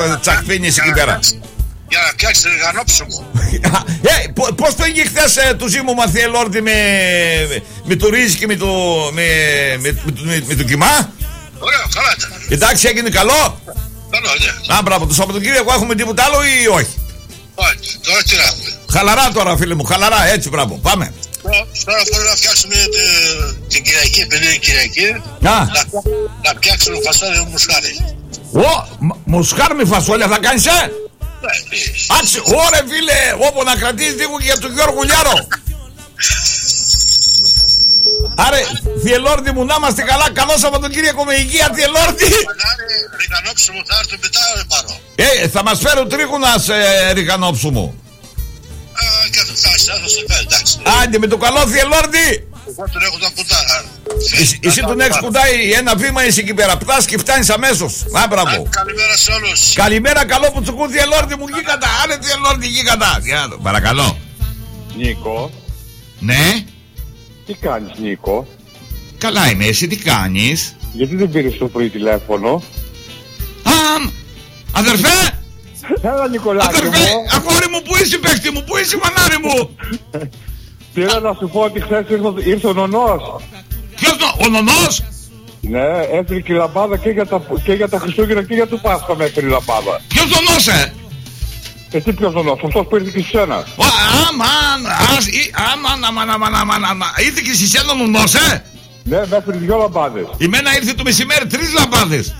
τσακπίνεις εκεί πέρα. Για να φτιάξει ριγανόψιμο. Πώς το είχε χθες του Ζήμου Μαθιέ Λόρντι με το ρύζι και με το κιμά? Ωραία, καλά ήταν. Εντάξει, έγινε καλό. Καλό, ναι. Α, μπράβο, το Σαββατοκύριακο έχουμε τίποτα άλλο ή όχι? Όχι, τώρα τι να έχουμε. Χαλαρά τώρα, φίλε μου, χαλαρά, έτσι, μπράβο, πάμε. Τώρα θέλουν να φτιάξουν την Κυριακή, επειδή είναι Κυριακή, να φτιάξουν φασόλια μουσχάρι. Μουσχάρι με φασόλια θα κάνεις, Άξι, ωραία φίλε, όπου να κρατήσεις λίγο και για τον Γιώργο Λιάρο. Άρε, Θιελόρντι μου, να είμαστε καλά, καλό Σαββατοκύριακο με υγεία, Θιελόρντι. Ριγανόψιμο θα έρθουν μετά, πάρω. Θα μας φέρει ο Τρίγουνας ριγανόψιμο. Και θα σε φέρει, εντάξει. Άντε, με το καλό, Θιελόρντι. Εγώ τον έχω τα κουτά. Εσύ τον έχεις κουτάει, ένα βήμα είσαι εκεί πέρα. Πτάς και φτάνεις αμέσως. Α, μπράβο. Καλημέρα σε όλους. Καλημέρα, καλό που τσουκού, Θιελόρντι μου, γίγαντα. Άρε, Θιελόρντι, γίγαντα. Παρακαλώ. Νίκο. Ναι. Τι κάνεις, Νίκο? Καλά είμαι, εσύ τι κάνεις? Γιατί δεν πήρες το πρωί τηλέφωνο? Αδερφέ! Έλα, Νικολάκη αδερφέ, μου. αγόρι μου, πού είσαι παίχτη μου, πού είσαι μανάρι μου? Πήρα να σου πω ότι χθες ήρθε ο Νονός. Ποιος ο Νονός? Ναι, έφερε και λαμπάδα και για τα Χριστούγεννα και για το Πάσχα με έφερε λαμπάδα. Ποιος Νονός, Τι ποιος Νονός, αυτός που ήρθε και σε σένα. Αμάν, ήρθε και σε σένα ο Νονός, Ναι, με έφερε 2 λαμπάδες. Εμένα ήρθε το μεσημέρι 3 λαμπάδες.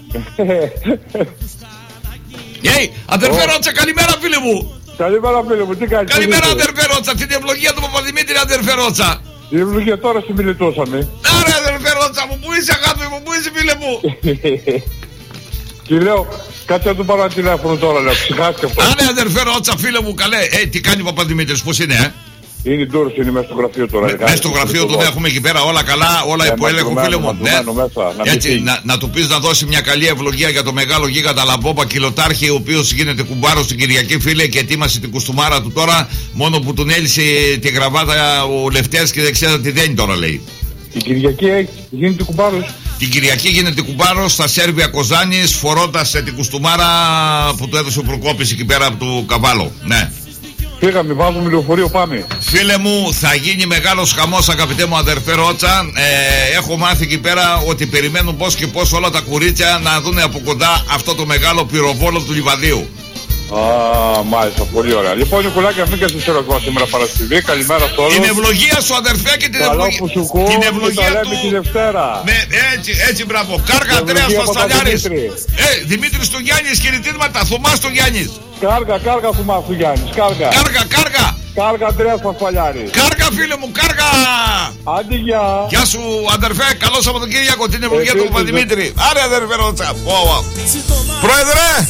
Αδερφέ Ρώτσα, καλημέρα φίλε μου. Καλημέρα φίλε μου, τι κάνεις? Καλημέρα αδερφέ Ρώτσα, την ευλογία του Παπαδημήτρη αδερφέ Ρώτσα. Την ευλογία τώρα συμμιλητούσαμε. Άρα αδερφέ Ρώτσα μου, πού είσαι αγάπη μου, πού είσαι φίλε μου? Και λέω, κάτσε να του πάρω ένα τηλέφωνο τώρα, λέω, ψυχάστε αυτό. Άρα αδερφέ Ρώτσα φίλε μου, καλέ. Τι κάνει ο Παπαδημήτρης, πώς είναι, Είναι ντούρος, είναι μέσα στο γραφείο τώρα. Μέσα στο γραφείο τον έχουμε εκεί πέρα, όλα καλά, όλα υπό έλεγχο φίλε μου. Έτσι, να του πεις να δώσει μια καλή ευλογία για το μεγάλο γίγαντα Λαμπόπα Κιλοτάρχη, ο οποίος γίνεται κουμπάρος την Κυριακή φίλε και ετοίμασε την κουστούμάρα του τώρα. Μόνο που τον έλυσε τη γραβάτα ο Λευτέρης και δεν ξέρω τι δένει τώρα λέει. Την Κυριακή γίνεται κουμπάρος. Την Κυριακή γίνεται κουμπάρος στα Σέρβια Κοζάνης, φορώντας την κουστούμάρα που του έδωσε ο Προκόπης εκεί πέρα από το Καβάλο. Ναι. Πήγαμε, βάζουμε λεωφορείο, πάμε. Φίλε μου, θα γίνει μεγάλος χαμός αγαπητέ μου αδερφέ Ρώτσα. Έχω μάθει εκεί πέρα ότι περιμένουν πώς και πώς όλα τα κουρίτσια να δουν από κοντά αυτό το μεγάλο πυροβόλο του Λιβαδίου. Μάλιστα, πολύ ωραία. Λοιπόν, Νικολάκη, αφήνει και στο Σεροκό σήμερα Παρασκευή. Καλημέρα σε όλους. Την ευλογία σου αδερφέ και την ευλογία του. Τη Δευτέρα. Ναι, έτσι μπράβο. Κάργα Αντρέας Πασταλιάρης. Δημήτρης του Γιάννης, χαιρετίσματα. Θωμάς του Γιάννης. Κάργα Θωμάς του Γιάννης. Κάργα Αντρέας Πασταλιάρης. Κάργα φίλε μου, κάργα. Άντε γεια. Γεια σου αδερφέ, καλό Σαββατοκύριακο. Την ευλογία του Παπαδημήτρη. Άρε αδερφέ Ρώτσα. Πρόεδρε.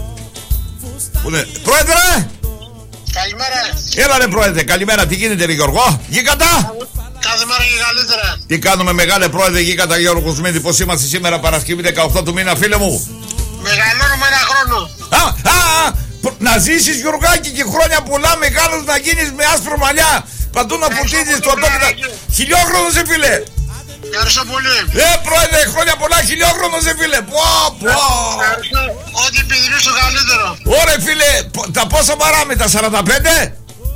Πρόεδρε! Καλημέρα. Έλα ρε πρόεδρε, καλημέρα, τι γίνεται ρε Γιώργο? Γίγαντα! Κάθε μέρα και καλύτερα. Τι κάνουμε μεγάλε πρόεδρε Γίγαντα Γιώργο Κουσμίδη? Πως είμαστε σήμερα Παρασκευή 18 του μήνα φίλε μου? Μεγαλώνουμε ένα χρόνο. Να ζήσεις Γιωργάκη και χρόνια πολλά, μεγάλος να γίνεις με άσπρο μαλλιά. Παντού να ποτίζεις το τόπο. Χιλιόχρονος σε φίλε. Ευχαριστώ πολύ. Πρόεδρε, χρόνια πολλά, χιλιόχρονος σε φίλε. Ό,τι επιθυμείς το καλύτερο. Ωραία φίλε, τα πόσα παράμε, τα 45?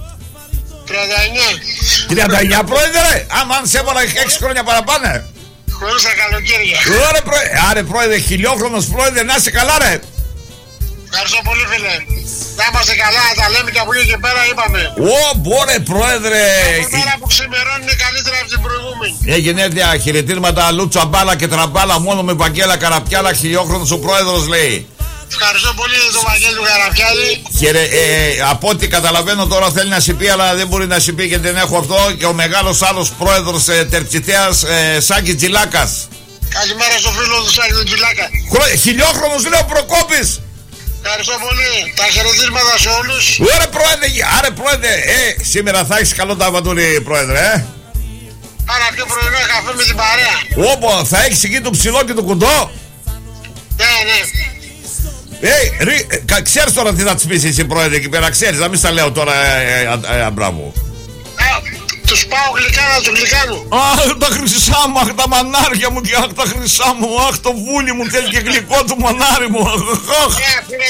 39 πρόεδρε. Αν σε έβαλα 6 χρόνια παραπάνω. Χωρίς τα καλοκαίρια. Άρε πρόεδρε, χιλιόχρονος πρόεδρε, να είσαι καλά ρε. Ευχαριστώ πολύ φίλε. Να είμαστε καλά, τα λέμε και από εκεί και πέρα είπαμε. Μπόρε πρόεδρε. Η μέρα που ξημερώνει είναι καλύτερα από την προηγούμενη. Γενέθλια, χαιρετίσματα, λούτσα μπάλα και τραμπάλα μόνο με Βαγγέλα Καραπιάλα, χιλιόχρονος ο πρόεδρος λέει. Ευχαριστώ πολύ τον Βαγγέλη του Καραπιάλη. Από ό,τι καταλαβαίνω τώρα θέλει να συμπεί, αλλά δεν μπορεί να συμπεί γιατί δεν έχω αυτό. Και ο μεγάλος άλλος πρόεδρος Τερτσιτέας Σάκης Τζιλάκας. Καλημέρα στο φίλο του Σάκη του Τζιλάκα. Χιλιόχρονος λέει ο Προκόπης. Ευχαριστώ πολύ. Τα χαιρετίσματα σε όλους. Άρε πρόεδρε, σήμερα θα έχεις καλό ταβαντούρι πρόεδρε, Άρα πιο πρωινό καφέ με την παρέα. Όπο, θα έχεις εκεί το ψηλό και το κουντό. Ναι. Ξέρεις τώρα τι θα τους πεις εσύ πρόεδρε εκεί πέρα, ξέρεις, να μην στα λέω τώρα, μπράβο. Τους σπάω γλυκάνα του γλυκάνου. Αχ, τα χρυσά μου, αχ, τα μανάρια μου και αχ, τα χρυσά μου, αχ, το βούλι μου θέλει και γλυκό του μανάρι μου.